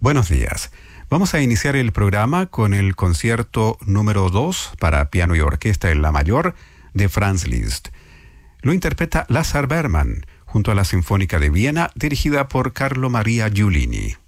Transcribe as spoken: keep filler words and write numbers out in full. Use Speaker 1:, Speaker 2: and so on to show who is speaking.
Speaker 1: Buenos días. Vamos a iniciar el programa con el concierto número dos para piano y orquesta en la mayor de Franz Liszt. Lo interpreta Lazar Berman junto a la Sinfónica de Viena dirigida por Carlo Maria Giulini.